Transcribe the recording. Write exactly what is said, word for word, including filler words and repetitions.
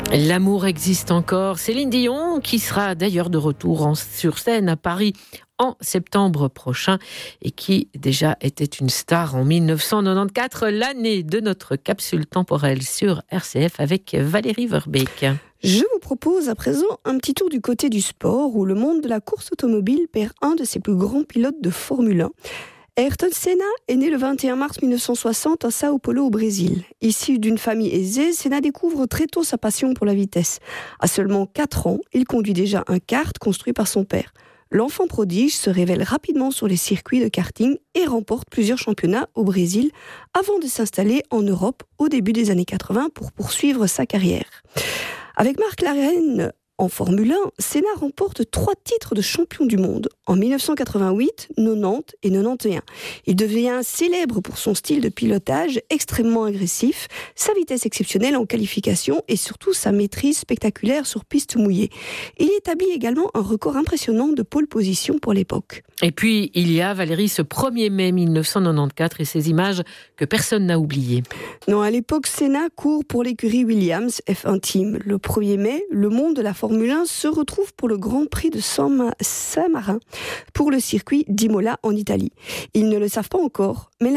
L'amour existe encore. Céline Dion, qui sera d'ailleurs de retour en, sur scène à Paris en septembre prochain et qui déjà était une star en dix-neuf cent quatre-vingt-quatorze, l'année de notre capsule temporelle sur R C F avec Valérie Verbeek. Je vous propose à présent un petit tour du côté du sport où le monde de la course automobile perd un de ses plus grands pilotes de Formule un. Ayrton Senna est né le vingt et un mars mille neuf cent soixante à Sao Paulo au Brésil. Issu d'une famille aisée, Senna découvre très tôt sa passion pour la vitesse. À seulement quatre ans, il conduit déjà un kart construit par son père. L'enfant prodige se révèle rapidement sur les circuits de karting et remporte plusieurs championnats au Brésil avant de s'installer en Europe au début des années quatre-vingts pour poursuivre sa carrière. Avec McLaren en Formule un, Senna remporte trois titres de champion du monde en dix-neuf cent quatre-vingt-huit, quatre-vingt-dix et quatre-vingt-onze. Il devient célèbre pour son style de pilotage extrêmement agressif, sa vitesse exceptionnelle en qualification et surtout sa maîtrise spectaculaire sur piste mouillée. Il établit également un record impressionnant de pole position pour l'époque. Et puis, il y a, Valérie, ce premier mai mille neuf cent quatre-vingt-quatorze et ces images que personne n'a oubliées. Non, à l'époque, Senna court pour l'écurie Williams F un Team. Le premier mai, le monde de la Formule un se retrouve pour le Grand Prix de San- Saint-Marin pour le circuit d'Imola en Italie. Ils ne le savent pas encore, mais